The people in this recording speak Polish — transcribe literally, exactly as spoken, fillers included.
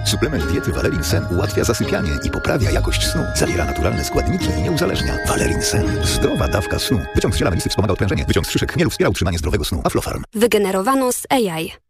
Suplement diety Valerin Sen ułatwia zasypianie i poprawia jakość snu. Zawiera naturalne składniki i nie uzależnia. Valerin Sen. Zdrowa dawka snu. Wyciąg z ziela melisy wspomaga odprężenie. Wyciąg z szyszek chmielu wspiera utrzymanie zdrowego snu. Aflofarm. Wygenerowano z A I.